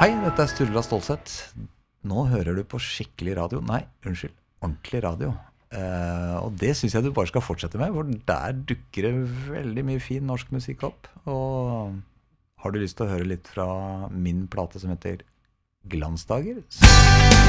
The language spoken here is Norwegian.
Hei, dette Sturla Stålsett. Nå hører du på skikkelig radio. Nei, unnskyld, ordentlig radio. Og det synes jeg du bare skal fortsette med, for der dukker det veldig mye fin norsk musikk opp. Og har du lyst til å høre litt fra min plate som heter Glansdager?